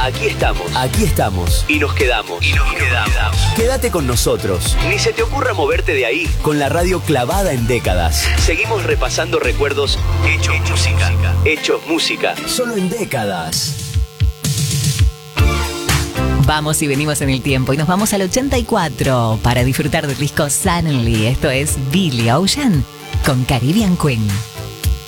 Aquí estamos. Y nos quedamos. Quédate con nosotros. Ni se te ocurra moverte de ahí. Con la radio clavada en décadas. Seguimos repasando recuerdos hechos música. Hechos música. Solo en décadas. Vamos y venimos en el tiempo y nos vamos al 84 para disfrutar del disco Suddenly. Esto es Billy Ocean con Caribbean Queen.